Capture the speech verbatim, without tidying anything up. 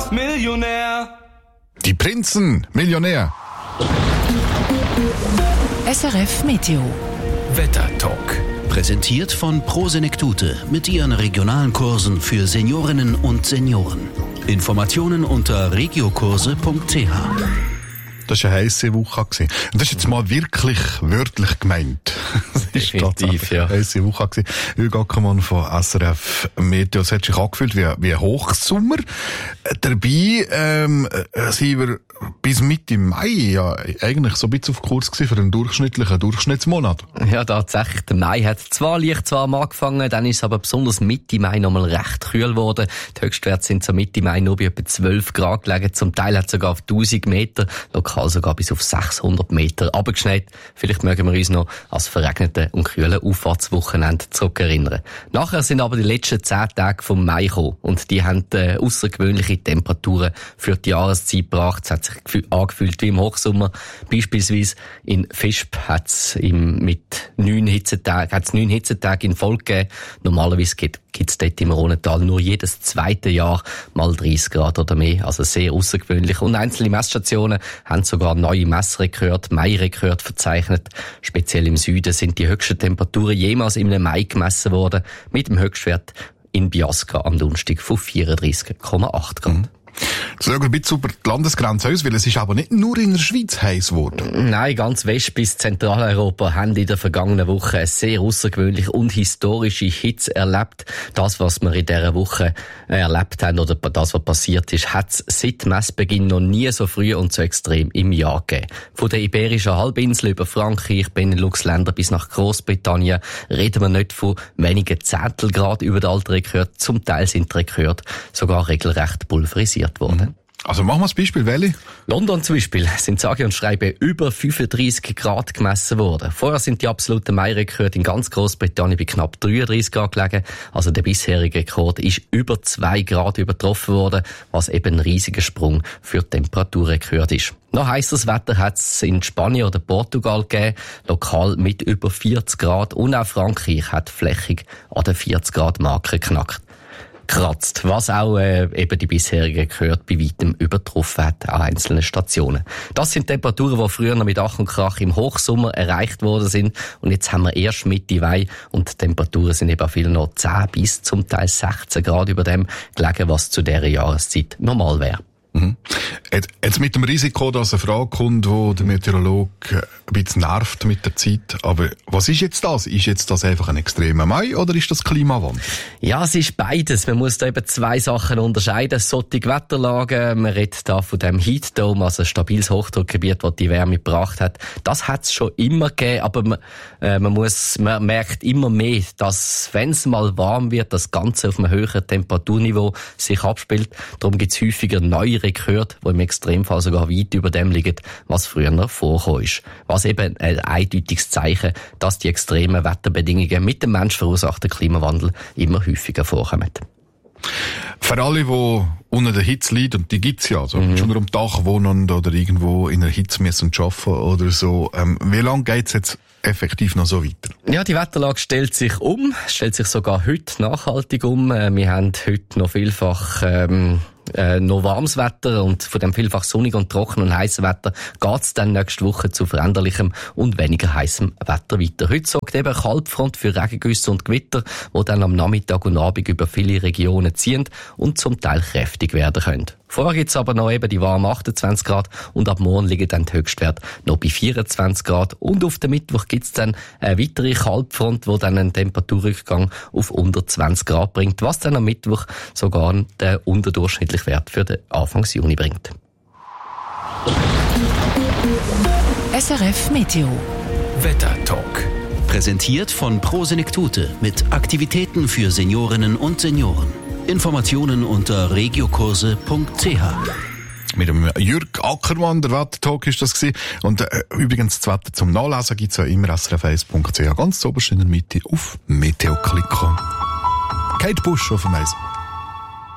Millionär. Die Prinzen, Millionär. S R F Meteo. Wettertalk. Präsentiert von Prosenektute mit ihren regionalen Kursen für Seniorinnen und Senioren. Informationen unter regiokurse punkt c h. Das war eine heisse Woche. Und das ist jetzt mal wirklich wörtlich gemeint. Das war Definitiv, ja. eine heisse Woche. Hugo Ackermann von S R F Meteo. Es hat sich angefühlt wie, wie Hochsommer. Dabei ähm, sind wir bis Mitte Mai ja eigentlich so ein bisschen auf Kurs gewesen für einen durchschnittlichen Durchschnittsmonat. Ja, tatsächlich. Der Mai hat zwar leicht warm angefangen, dann ist es aber besonders Mitte Mai nochmal recht kühl geworden. Die Höchstwerte sind so Mitte Mai nur bei etwa zwölf Grad gelegen. Zum Teil hat es sogar auf tausend Meter, lokal sogar bis auf sechshundert Meter runtergeschneit. Vielleicht mögen wir uns noch als verregnete und kühle Auffahrtswochenende zurückerinnern. Nachher sind aber die letzten zehn Tage vom Mai gekommen und die haben äh, außergewöhnliche Temperaturen für die Jahreszeit gebracht. Es hat sich angefühlt wie im Hochsommer. Beispielsweise in Visp hat es mit neun Hitzetagen, hat es neun Hitzetage in Folge gegeben. Normalerweise gibt es dort im Rhontal nur jedes zweite Jahr mal dreißig Grad oder mehr. Also sehr außergewöhnlich. Und einzelne Messstationen haben sogar neue Messrekorde, Mai-Rekorde verzeichnet. Speziell im Süden sind die höchsten Temperaturen jemals im Mai gemessen worden. Mit dem Höchstwert in Biasca am Donnerstag von vierunddreißig Komma acht Grad. Mhm. Jetzt schauen wir ein bisschen über die Landesgrenze aus, weil es ist aber nicht nur in der Schweiz heiß geworden. Nein, ganz West- bis Zentraleuropa haben in der vergangenen Woche eine sehr außergewöhnliche und historische Hitze erlebt. Das, was wir in dieser Woche erlebt haben oder das, was passiert ist, hat es seit Messbeginn noch nie so früh und so extrem im Jahr gegeben. Von der Iberischen Halbinsel über Frankreich, Benelux-Länder bis nach Großbritannien reden wir nicht von wenigen Zehntelgrad über den alten Rekord. Zum Teil sind die Rekorde sogar regelrecht pulverisiert worden. Also machen wir das Beispiel, welche? London zum Beispiel sind sage und schreibe über fünfunddreißig Grad gemessen worden. Vorher sind die absoluten Mai-Rekorde in ganz Großbritannien bei knapp dreiunddreißig Grad gelegen. Also der bisherige Rekord ist über zwei Grad übertroffen worden, was eben ein riesiger Sprung für die Temperaturrekord ist. Noch heißes Wetter hat es in Spanien oder Portugal gegeben, lokal mit über vierzig Grad. Und auch Frankreich hat flächig an der vierzig Grad Marke geknackt. Kratzt, was auch äh, eben die bisherige Rekorde bei weitem übertroffen hat an einzelnen Stationen. Das sind Temperaturen, die früher noch mit Ach und Krach im Hochsommer erreicht worden sind und jetzt haben wir erst Mitte Mai und die Temperaturen sind eben viel noch zehn bis zum Teil sechzehn Grad über dem gelegen, was zu dieser Jahreszeit normal wäre. Mhm. Jetzt mit dem Risiko, dass eine Frage kommt, wo der Meteorologe ein bisschen nervt mit der Zeit. Aber was ist jetzt das? Ist jetzt das einfach ein extremer Mai oder ist das Klimawandel? Ja, es ist beides. Man muss da eben zwei Sachen unterscheiden. Solche Wetterlagen, man redet da von dem Heat Dome, also ein stabiles Hochdruckgebiet, das die Wärme gebracht hat. Das hat es schon immer gegeben, aber man, äh, man muss, man merkt immer mehr, dass, wenn es mal warm wird, das Ganze auf einem höheren Temperaturniveau sich abspielt. Darum gibt es häufiger neue Rekorde, die im Extremfall sogar weit über dem liegen, was früher noch vorgekommen ist. Was eben ein eindeutiges Zeichen, dass die extremen Wetterbedingungen mit dem Mensch verursachten Klimawandel immer häufiger vorkommen. Für alle, die unter der Hitze leiden, und die gibt's ja, also mhm. schon am Dach wohnen oder irgendwo in der Hitze müssen arbeiten oder so, ähm, wie lange geht's jetzt effektiv noch so weiter? Ja, die Wetterlage stellt sich um, stellt sich sogar heute nachhaltig um. Wir haben heute noch vielfach ähm, äh, noch warmes Wetter und von dem vielfach sonnig und trocken und heißen Wetter geht's dann nächste Woche zu veränderlichem und weniger heißem Wetter weiter. Heute sorgt eben eine Kaltfront für Regengüsse und Gewitter, die dann am Nachmittag und Abend über viele Regionen ziehen und zum Teil kräftig werden können. Vorher gibt's aber noch eben die warmen achtundzwanzig Grad und ab morgen liegen dann die Höchstwerte noch bei vierundzwanzig Grad und auf den Mittwoch gibt's dann eine weitere Kaltfront, die dann einen Temperaturrückgang auf unter zwanzig Grad bringt, was dann am Mittwoch sogar den unterdurchschnittlichen Wert für den Anfang Juni bringt. S R F Meteo. Wettertalk. Präsentiert von Prosenektute mit Aktivitäten für Seniorinnen und Senioren. Informationen unter regiokurse punkt c h. Mit dem Jürg Ackermann, der Wettertalk ist das gewesen. Und äh, übrigens, das Wetter zum Nachlesen gibt's ja immer S R F eins punkt c h. Ganz oberst in der Mitte auf Meteo klicken. Kate Bush auf dem Eis.